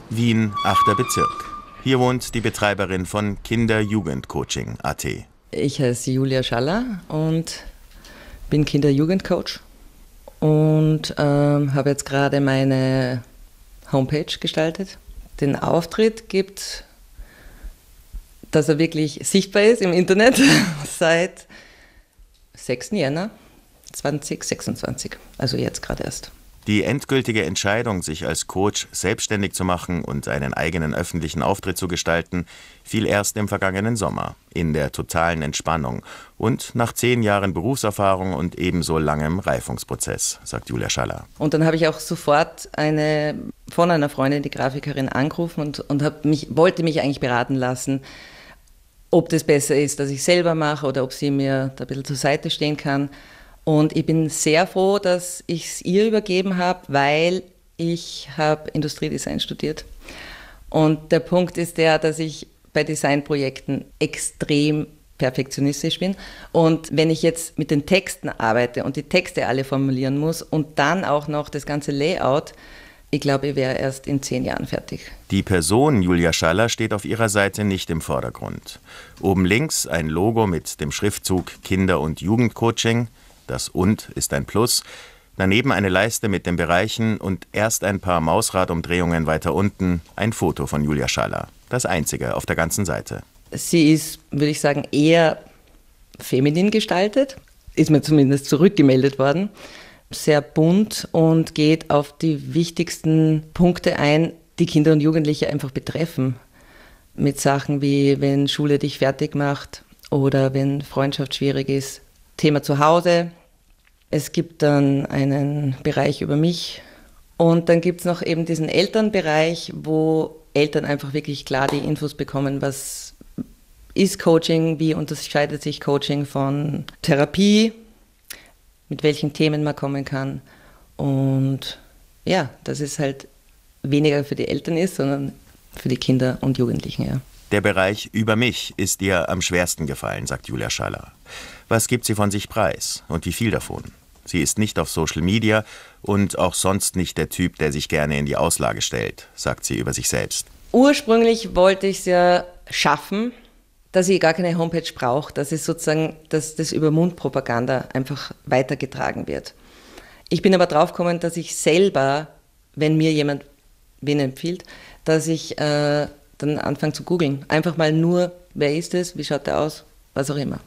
Wien, 8. Bezirk. Hier wohnt die Betreiberin von Kinder-Jugend-Coaching.at. Ich heiße Julia Schaller und bin Kinder-Jugend-Coach und habe jetzt gerade meine Homepage gestaltet. Den Auftritt gibt, dass er wirklich sichtbar ist im Internet seit 6. Jänner 2026, also jetzt gerade erst. Die endgültige Entscheidung, sich als Coach selbstständig zu machen und einen eigenen öffentlichen Auftritt zu gestalten, fiel erst im vergangenen Sommer, in der totalen Entspannung und nach 10 Jahren Berufserfahrung und ebenso langem Reifungsprozess, sagt Julia Schaller. Und dann habe ich auch sofort von einer Freundin, die Grafikerin, angerufen und wollte mich eigentlich beraten lassen, ob das besser ist, dass ich selber mache oder ob sie mir da ein bisschen zur Seite stehen kann. Und ich bin sehr froh, dass ich es ihr übergeben habe, weil ich habe Industriedesign studiert. Und der Punkt ist der, dass ich bei Designprojekten extrem perfektionistisch bin. Und wenn ich jetzt mit den Texten arbeite und die Texte alle formulieren muss und dann auch noch das ganze Layout, ich glaube, ich wäre erst in 10 Jahren fertig. Die Person Julia Schaller steht auf ihrer Seite nicht im Vordergrund. Oben links ein Logo mit dem Schriftzug Kinder- und Jugendcoaching. Das Und ist ein Plus. Daneben eine Leiste mit den Bereichen und erst ein paar Mausradumdrehungen weiter unten ein Foto von Julia Schaller. Das einzige auf der ganzen Seite. Sie ist, würde ich sagen, eher feminin gestaltet. Ist mir zumindest zurückgemeldet worden. Sehr bunt und geht auf die wichtigsten Punkte ein, die Kinder und Jugendliche einfach betreffen. Mit Sachen wie, wenn Schule dich fertig macht oder wenn Freundschaft schwierig ist. Thema zu Hause. Es gibt dann einen Bereich über mich und dann gibt es noch eben diesen Elternbereich, wo Eltern einfach wirklich klar die Infos bekommen, was ist Coaching, wie unterscheidet sich Coaching von Therapie, mit welchen Themen man kommen kann und ja, dass es halt weniger für die Eltern ist, sondern für die Kinder und Jugendlichen, ja. Der Bereich über mich ist ihr am schwersten gefallen, sagt Julia Schaller. Was gibt sie von sich preis und wie viel davon? Sie ist nicht auf Social Media und auch sonst nicht der Typ, der sich gerne in die Auslage stellt, sagt sie über sich selbst. Ursprünglich wollte ich es ja schaffen, dass ich gar keine Homepage brauche, dass das über Mundpropaganda einfach weitergetragen wird. Ich bin aber drauf gekommen, dass ich selber, wenn mir jemand wen empfiehlt, dass ich dann anfange zu googeln. Einfach mal nur, wer ist es, wie schaut der aus, was auch immer.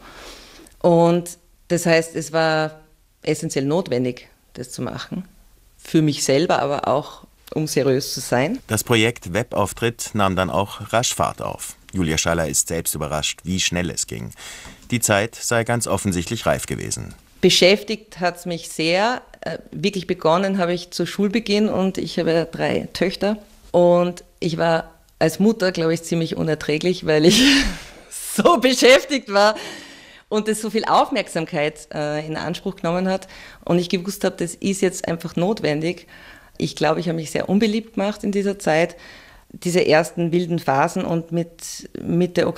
Und das heißt, es war essentiell notwendig, das zu machen. Für mich selber, aber auch, um seriös zu sein. Das Projekt Webauftritt nahm dann auch rasch Fahrt auf. Julia Schaller ist selbst überrascht, wie schnell es ging. Die Zeit sei ganz offensichtlich reif gewesen. Beschäftigt hat es mich sehr. Wirklich begonnen habe ich zu Schulbeginn und ich habe 3 Töchter. Und ich war als Mutter, glaube ich, ziemlich unerträglich, weil ich so beschäftigt war und es so viel Aufmerksamkeit in Anspruch genommen hat und ich gewusst habe, das ist jetzt einfach notwendig. Ich glaube, ich habe mich sehr unbeliebt gemacht in dieser Zeit, diese ersten wilden Phasen und mit Mitte Oktober